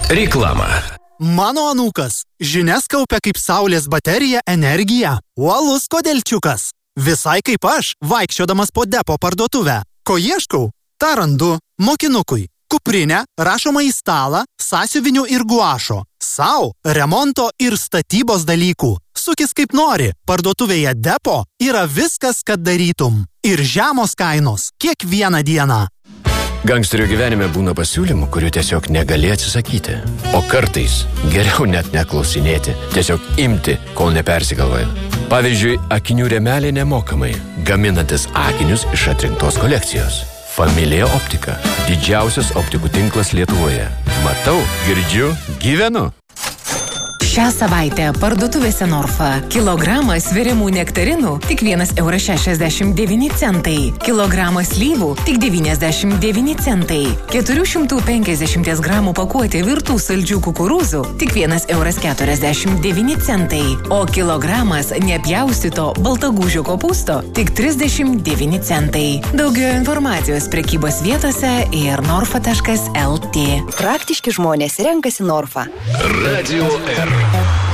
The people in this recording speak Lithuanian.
Reklama. Mano anūkas žinias kaupia kaip saulės baterija energiją. Uolus kodėlčiukas. Visai kaip aš, vaikščiodamas po depo parduotuvę. Ko ieškau? Ta randu. Mokinukui. Kuprinę, rašomą į stalą, sąsiuvinių ir guašo. Sau, remonto ir statybos dalykų. Sukis kaip nori. Parduotuvėje depo yra viskas, kad darytum. Ir žemos kainos. Kiekvieną dieną. Gangsterio gyvenime būna pasiūlymų, kurių tiesiog negali atsisakyti. O kartais geriau net neklausinėti, tiesiog imti, kol nepersigalvoja. Pavyzdžiui, akinių rėmelė nemokamai, gaminantis akinius iš atrinktos kolekcijos. Familija Optika. Didžiausias optikų tinklas Lietuvoje. Matau, girdžiu, gyvenu. Šią savaitę parduotuvėse Norfa. Kilogramas sveriamų nektarinų tik 1,69 €. Kilogramas slyvų tik 99 centai. 450 gramų pakuotė virtų saldžių kukurūzų tik 1,49 €. O kilogramas nepjaustyto baltagūžio kopūsto tik 39 centai. Daugiau informacijos prekybos vietose ir norfa.lt. Praktiški žmonės renkasi Norfa. Radio R.